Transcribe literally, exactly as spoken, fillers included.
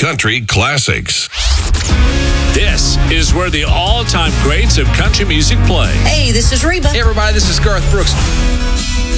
country classics. This is where the all-time greats of country music play. Hey, this is Reba. Hey, everybody, this is Garth Brooks.